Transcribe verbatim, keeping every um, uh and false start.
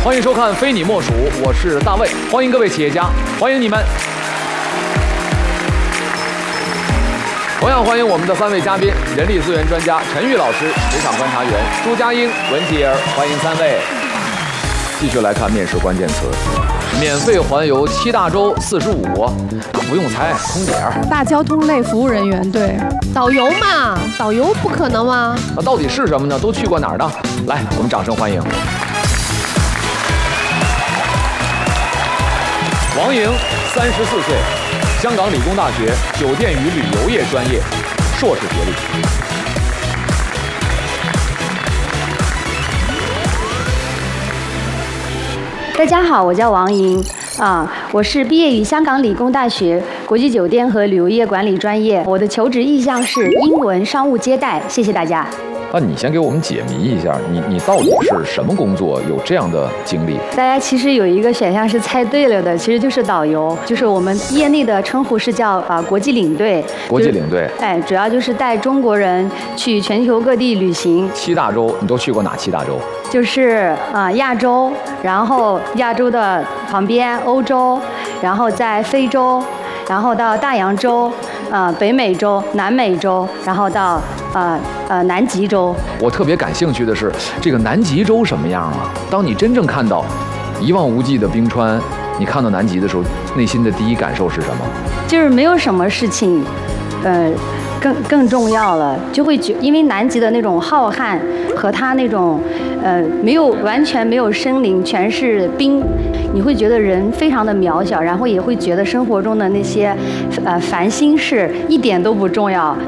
欢迎收看《非你莫属》，我是大卫，欢迎各位企业家，欢迎你们。同样欢迎我们的三位嘉宾：人力资源专家陈玉老师、职场观察员朱佳英、文琪儿，欢迎三位。继续来看面试关键词：免费环游七大洲四十五国，不用猜，空姐儿。 大交通类服务人员，对， 导游嘛，导游不可能吗？ 那到底是什么呢？都去过哪儿呢？来，我们掌声欢迎王莹，三十四岁，香港理工大学酒店与旅游业专业硕士学历。 大家好，我叫王莹啊，我是毕业于香港理工大学国际酒店和旅游业管理专业，我的求职意向是英文商务接待。谢谢大家。 那你先给我们解谜一下，你你到底是什么工作，有这样的经历？ 大家其实有一个选项是猜对了的，其实就是导游，就是我们业内的称呼是叫啊、呃、国际领队。 国际领队， 哎，主要就是带中国人去全球各地旅行。 七大洲，你都去过哪七大洲？ 就是啊、呃、亚洲，然后亚洲的旁边欧洲，然后在非洲，然后到大洋洲。呃，北美洲、南美洲，然后到呃呃南极洲。 我特别感兴趣的是，这个南极洲什么样啊？当你真正看到一望无际的冰川，你看到南极的时候，内心的第一感受是什么？ 就是没有什么事情，呃，更更重要了，就会觉，因为南极的那种浩瀚和它那种，呃，没有完全没有森林，全是冰。你会觉得人非常的渺小，然后也会觉得生活中的那些，呃，烦心事一点都不重要。